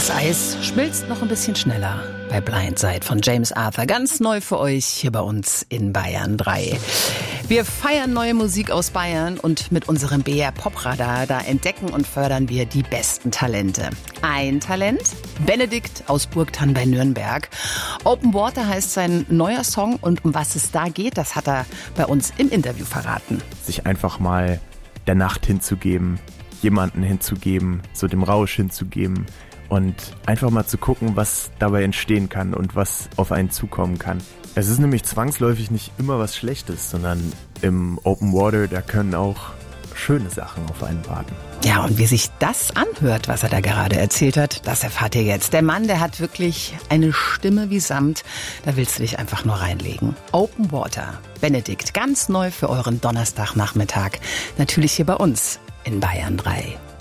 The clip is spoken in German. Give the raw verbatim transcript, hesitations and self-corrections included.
Das Eis schmilzt noch ein bisschen schneller bei Blindside von James Arthur. Ganz neu für euch hier bei uns in Bayern drei. Wir feiern neue Musik aus Bayern und mit unserem B R Popradar, da entdecken und fördern wir die besten Talente. Ein Talent, Benedikt aus Burgthann bei Nürnberg. Open Water heißt sein neuer Song und um was es da geht, das hat er bei uns im Interview verraten. Sich einfach mal der Nacht hinzugeben, jemanden hinzugeben, so dem Rausch hinzugeben und einfach mal zu gucken, was dabei entstehen kann und was auf einen zukommen kann. Es ist nämlich zwangsläufig nicht immer was Schlechtes, sondern im Open Water, da können auch schöne Sachen auf einen warten. Ja, und wie sich das anhört, was er da gerade erzählt hat, das erfahrt ihr jetzt. Der Mann, der hat wirklich eine Stimme wie Samt. Da willst du dich einfach nur reinlegen. Open Water, Benedikt, ganz neu für euren Donnerstagnachmittag. Natürlich hier bei uns in Bayern drei.